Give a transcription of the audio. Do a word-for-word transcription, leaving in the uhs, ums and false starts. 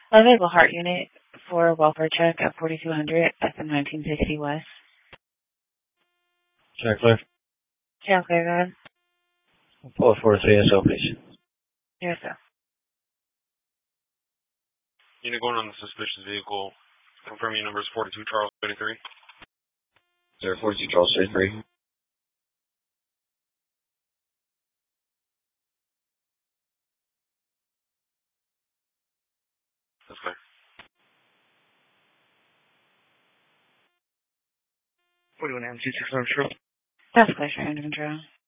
Available heart unit for welfare check at forty-two hundred at the nineteen sixty West. Check clear. Check clear, go ahead. Pull four three S O, please. Yes, sir. Unit going on the suspicious vehicle. Confirm your number is forty-two Charles thirty-three. Sir, forty-two Charles thirty-three. That's clear. forty-one M two six one True. That's clear, sir. Under control.